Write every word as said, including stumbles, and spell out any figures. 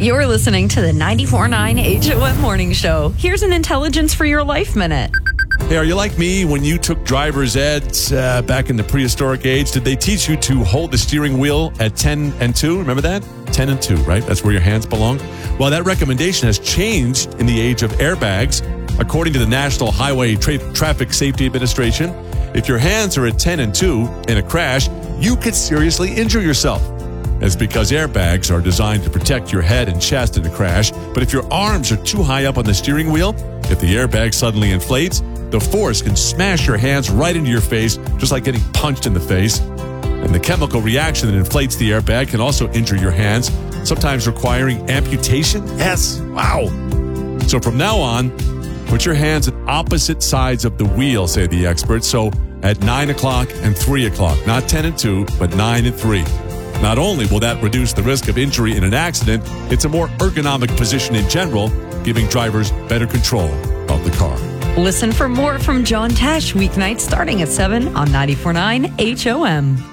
You're listening to the ninety-four point nine H O M Morning Show. Here's an Intelligence for Your Life Minute. Hey, are you like me when you took driver's ed uh, back in the prehistoric age? Did they teach you to hold the steering wheel at ten and two? Remember that? ten and two, right? That's where your hands belong. Well, that recommendation has changed in the age of airbags. According to the National Highway Tra- Traffic Safety Administration, if your hands are at ten and two in a crash, you could seriously injure yourself. That's because airbags are designed to protect your head and chest in a crash. But if your arms are too high up on the steering wheel, if the airbag suddenly inflates, the force can smash your hands right into your face, just like getting punched in the face. And the chemical reaction that inflates the airbag can also injure your hands, sometimes requiring amputation. Yes, wow. So from now on, put your hands at opposite sides of the wheel, say the experts. So at nine o'clock and three o'clock, not ten and two, but nine and three. Not only will that reduce the risk of injury in an accident, it's a more ergonomic position in general, giving drivers better control of the car. Listen for more from John Tesh weeknights starting at seven on ninety-four point nine H O M.